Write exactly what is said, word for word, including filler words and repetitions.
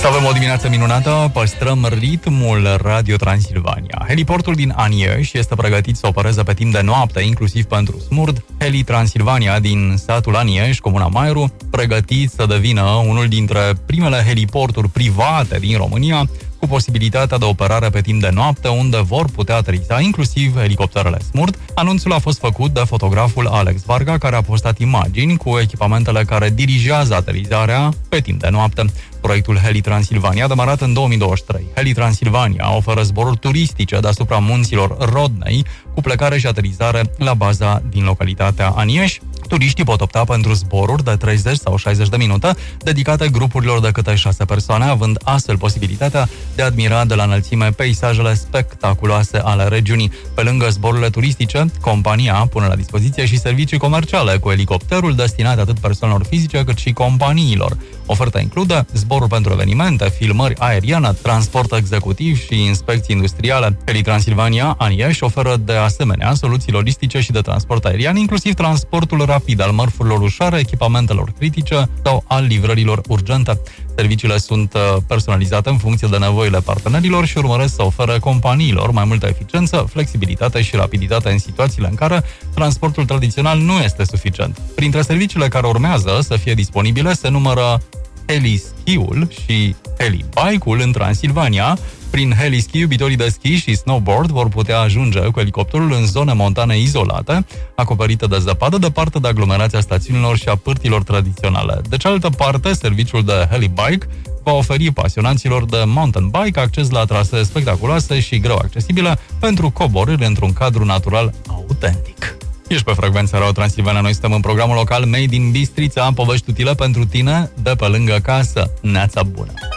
Să avem o dimineață minunată, păstrăm ritmul Radio Transilvania. Heliportul din Anieși este pregătit să opereze pe timp de noapte, inclusiv pentru smurd. Heli Transilvania din satul Anieși, comuna Mairu, pregătit să devină unul dintre primele heliporturi private din România, cu posibilitatea de operare pe timp de noapte, unde vor putea ateriza inclusiv elicopterele smurd. Anunțul a fost făcut de fotograful Alex Varga, care a postat imagini cu echipamentele care dirigează aterizarea pe timp de noapte. Proiectul Heli Transilvania a demarat în două mii douăzeci și trei. Heli Transilvania oferă zboruri turistice deasupra munților Rodnei, cu plecare și aterizare la baza din localitatea Anieși. Turiștii pot opta pentru zboruri de treizeci sau șaizeci de minute, dedicate grupurilor de câte șase persoane, având astfel posibilitatea de a admira de la înălțime peisajele spectaculoase ale regiunii. Pe lângă zborurile turistice, compania pune la dispoziție și servicii comerciale cu elicopterul destinate atât persoanelor fizice cât și companiilor. Oferta include zboruri pentru evenimente, filmări aeriene, transport executiv și inspecții industriale. Heli Transilvania Anieși oferă de asemenea soluții logistice și de transport aerian, inclusiv transportul rapid al mărfurilor ușoare, echipamentelor critice sau al livrărilor urgente. Serviciile sunt personalizate în funcție de nevoile partenerilor și urmăresc să ofere companiilor mai multă eficiență, flexibilitate și rapiditate în situațiile în care transportul tradițional nu este suficient. Printre serviciile care urmează să fie disponibile se numără Heli-Ski-ul și Heli-Bike-ul în Transilvania. Prin Heli-Ski, iubitorii de schi și snowboard vor putea ajunge cu elicopterul în zone montane izolate, acoperite de zăpadă, departe de aglomerația stațiunilor și a pârtilor tradiționale. De cealaltă parte, serviciul de Heli-Bike va oferi pasionaților de mountain bike acces la trasee spectaculoase și greu accesibile pentru coborâri într-un cadru natural autentic. Ești pe frecvența Radio Transilvania, noi suntem în programul local Made in Bistrița, povești utile pentru tine de pe lângă casă. Neața bună!